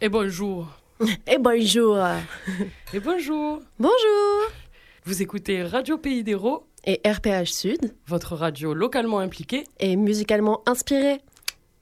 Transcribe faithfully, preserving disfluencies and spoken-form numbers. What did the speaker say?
Et bonjour. Et bonjour. Et bonjour. Bonjour. Vous écoutez Radio Pays d'Hérault et R P H Sud, votre radio localement impliquée et musicalement inspirée.